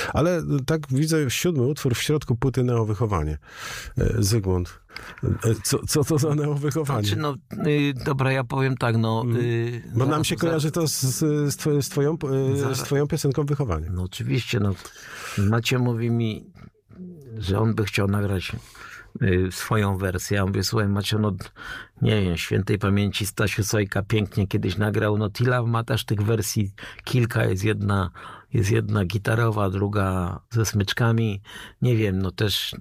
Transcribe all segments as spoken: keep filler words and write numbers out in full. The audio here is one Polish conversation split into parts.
Ale tak widzę siódmy utwór w środku płyty Neowychowanie. Zygmunt, co, co to za neowychowanie? Znaczy, no, y, dobra, ja powiem tak, no... Y, Bo zaraz, nam się zaraz, kojarzy to z, z, twoją, z, twoją, z twoją piosenką Wychowanie. No oczywiście, no. Macie mówi mi, że on by chciał nagrać y, swoją wersję. Ja mówię, słuchaj Macie, no nie wiem, świętej pamięci Stasiu Sojka pięknie kiedyś nagrał, no Tila ma też tych wersji kilka, jest jedna, jest jedna gitarowa, druga ze smyczkami, nie wiem, no też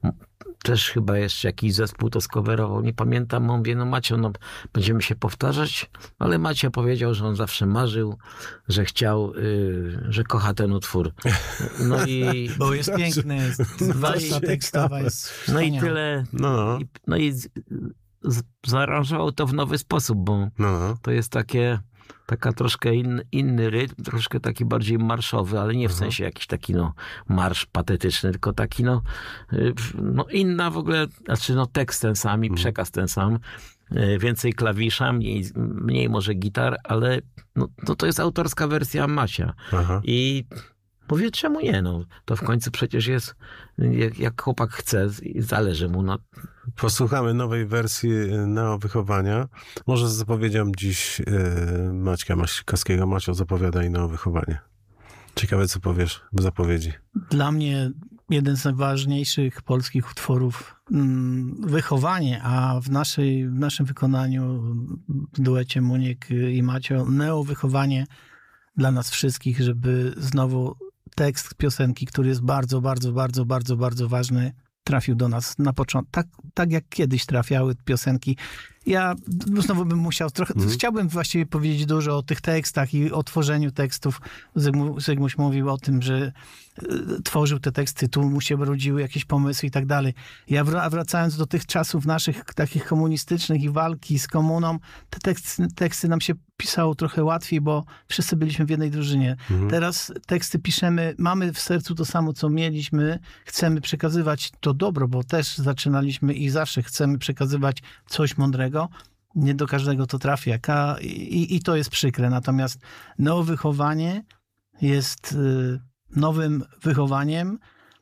też chyba jeszcze jakiś zespół to skowerował, nie pamiętam, mówię, no Macio, no będziemy się powtarzać, ale Macio powiedział, że on zawsze marzył, że chciał, yy, że kocha ten utwór. No i... Bo jest piękny, jest, wersja tekstowa jest No i wspaniała. tyle, No. i, no i z, z, zaaranżował to w nowy sposób, bo No. to jest takie, taka troszkę in, inny rytm, troszkę taki bardziej marszowy, ale nie w sensie jakiś taki no marsz patetyczny, tylko taki no, y, no inna w ogóle, znaczy no tekst ten sam i Mhm. przekaz ten sam, y, więcej klawisza, mniej, mniej może gitar, ale no, no to jest autorska wersja Macia. Aha. I mówię, czemu nie? No, to w końcu przecież jest, jak, jak chłopak chce, zależy mu. No. Posłuchamy nowej wersji Neowychowania. Może zapowiedzią dziś yy, Maćka Maśkowskiego. Macio, zapowiadaj Neowychowanie. Ciekawe, co powiesz w zapowiedzi. Dla mnie jeden z najważniejszych polskich utworów mm, Wychowanie, a w, naszej, w naszym wykonaniu w duecie Muniek i Macio Neowychowanie dla nas wszystkich, żeby znowu tekst piosenki, który jest bardzo, bardzo, bardzo, bardzo, bardzo ważny, trafił do nas na początek. Tak, tak jak kiedyś trafiały piosenki. Ja znowu bym musiał trochę, Mhm. chciałbym właściwie powiedzieć dużo o tych tekstach i o tworzeniu tekstów. Zygmu, Zygmuś mówił o tym, że y, tworzył te teksty, tu mu się rodziły jakieś pomysły i tak dalej. Ja wr- wracając do tych czasów naszych takich komunistycznych i walki z komuną, te teksty, teksty nam się pisało trochę łatwiej, bo wszyscy byliśmy w jednej drużynie. Mhm. Teraz teksty piszemy, mamy w sercu to samo, co mieliśmy, chcemy przekazywać to dobro, bo też zaczynaliśmy i zawsze chcemy przekazywać coś mądrego. Nie do każdego to trafia Ka- i, i to jest przykre. Natomiast Neowychowanie jest y, nowym wychowaniem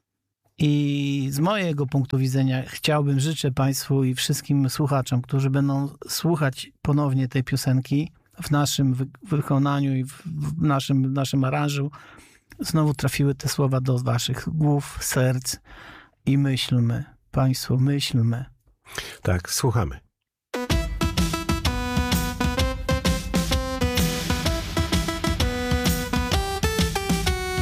i z mojego punktu widzenia chciałbym, życzę Państwu i wszystkim słuchaczom, którzy będą słuchać ponownie tej piosenki w naszym wy- wykonaniu i w, w naszym, w naszym aranżu, znowu trafiły te słowa do waszych głów, serc i myślmy, Państwo, myślmy. Tak, słuchamy.